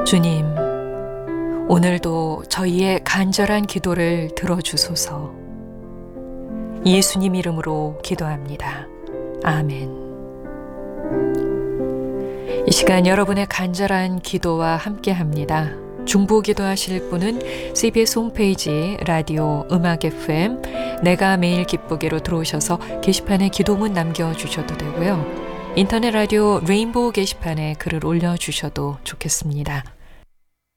주님, 오늘도 저희의 간절한 기도를 들어주소서. 예수님 이름으로 기도합니다. 아멘. 이 시간 여러분의 간절한 기도와 함께합니다. 중보 기도하실 분은 CBS 홈페이지 라디오 음악 FM 내가 매일 기쁘게로 들어오셔서 게시판에 기도문 남겨주셔도 되고요. 인터넷 라디오 레인보우 게시판에 글을 올려주셔도 좋겠습니다.